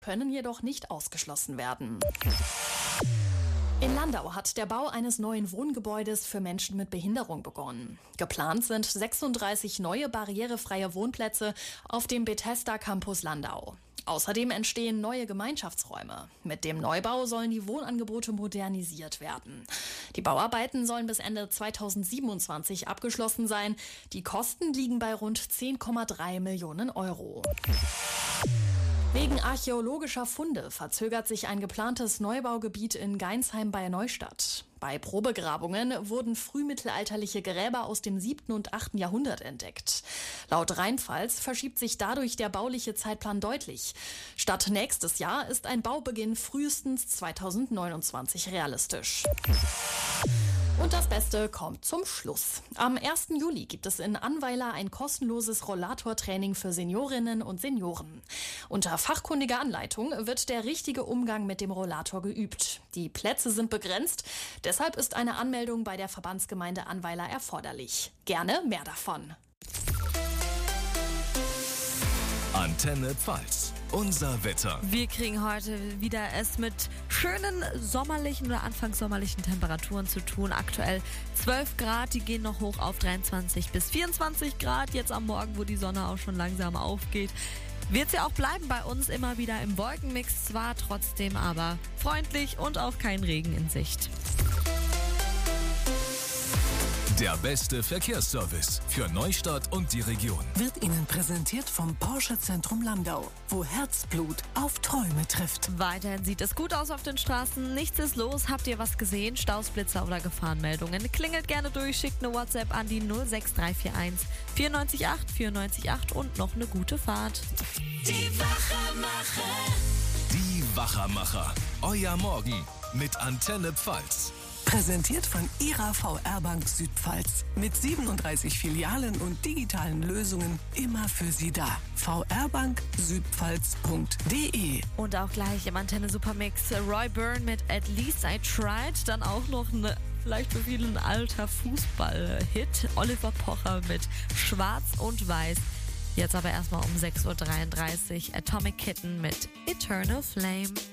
können jedoch nicht ausgeschlossen werden. In Landau hat der Bau eines neuen Wohngebäudes für Menschen mit Behinderung begonnen. Geplant sind 36 neue barrierefreie Wohnplätze auf dem Bethesda Campus Landau. Außerdem entstehen neue Gemeinschaftsräume. Mit dem Neubau sollen die Wohnangebote modernisiert werden. Die Bauarbeiten sollen bis Ende 2027 abgeschlossen sein. Die Kosten liegen bei rund 10,3 Millionen Euro. Wegen archäologischer Funde verzögert sich ein geplantes Neubaugebiet in Geinsheim bei Neustadt. Bei Probegrabungen wurden frühmittelalterliche Gräber aus dem 7. und 8. Jahrhundert entdeckt. Laut Rheinpfalz verschiebt sich dadurch der bauliche Zeitplan deutlich. Statt nächstes Jahr ist ein Baubeginn frühestens 2029 realistisch. Und das Beste kommt zum Schluss. Am 1. Juli gibt es in Annweiler ein kostenloses Rollatortraining für Seniorinnen und Senioren. Unter fachkundiger Anleitung wird der richtige Umgang mit dem Rollator geübt. Die Plätze sind begrenzt, deshalb ist eine Anmeldung bei der Verbandsgemeinde Annweiler erforderlich. Gerne mehr davon. Antenne Pfalz. Unser Wetter. Wir kriegen heute wieder es mit schönen sommerlichen oder anfangssommerlichen Temperaturen zu tun. Aktuell 12 Grad, die gehen noch hoch auf 23 bis 24 Grad. Jetzt am Morgen, wo die Sonne auch schon langsam aufgeht, wird sie auch bleiben bei uns, immer wieder im Wolkenmix. Zwar trotzdem aber freundlich und auch kein Regen in Sicht. Der beste Verkehrsservice für Neustadt und die Region. Wird Ihnen präsentiert vom Porsche Zentrum Landau, wo Herzblut auf Träume trifft. Weiterhin sieht es gut aus auf den Straßen. Nichts ist los. Habt ihr was gesehen? Staus, Blitzer oder Gefahrenmeldungen? Klingelt gerne durch, schickt eine WhatsApp an die 06341 94 948 und noch eine gute Fahrt. Die Wachermacher. Die Wachermacher. Euer Morgen mit Antenne Pfalz. Präsentiert von Ihrer VR-Bank Südpfalz. Mit 37 Filialen und digitalen Lösungen immer für Sie da. vrbanksüdpfalz.de. Und auch gleich im Antenne Supermix Roy Byrne mit At Least I Tried. Dann auch noch vielleicht für viele ein alter Fußball-Hit. Oliver Pocher mit Schwarz und Weiß. Jetzt aber erstmal um 6.33 Uhr Atomic Kitten mit Eternal Flame.